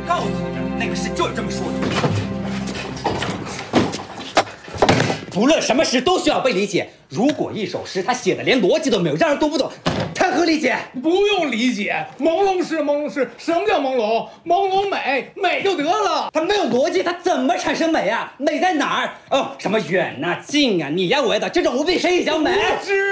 告诉你们，那个诗就是这么说的。不论什么诗都需要被理解。如果一首诗它写的连逻辑都没有，让人读不懂，谈何理解？ 不用理解，朦胧诗，朦胧诗，什么叫朦胧？朦胧美，美就得了。 它没有逻辑，它怎么产生美啊？美在哪儿？哦，什么远啊、近啊、你呀我呀的，这种无比谁也叫美？